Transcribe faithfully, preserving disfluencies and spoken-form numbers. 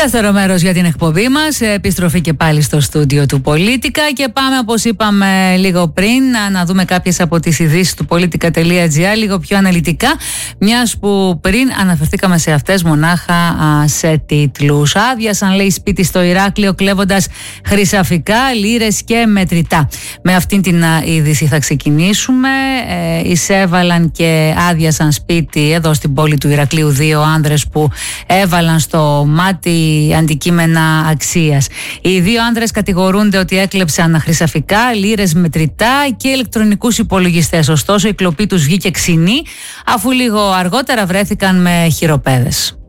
Δεύτερο μέρος για την εκπομπή μας, επιστροφή και πάλι στο στούντιο του Πολίτικα και πάμε, όπως είπαμε λίγο πριν, να δούμε κάποιες από τις ειδήσεις του Πολίτικα.gr λίγο πιο αναλυτικά, μιας που πριν αναφερθήκαμε σε αυτές μονάχα α, σε τίτλους. Άδειασαν, λέει, σπίτι στο Ηράκλειο κλέβοντας χρυσαφικά, λίρες και μετρητά. Με αυτήν την α, είδηση θα ξεκινήσουμε. Ε, εισέβαλαν και άδειασαν σπίτι εδώ στην πόλη του Ηρακλείου δύο άνδρες που έβαλαν στο μάτι αντικείμενα αξίας. Οι δύο άνδρες κατηγορούνται ότι έκλεψαν χρυσαφικά, λίρες, μετρητά και ηλεκτρονικούς υπολογιστές. Ωστόσο η κλοπή τους βγήκε ξινή, αφού λίγο αργότερα βρέθηκαν με χειροπέδες.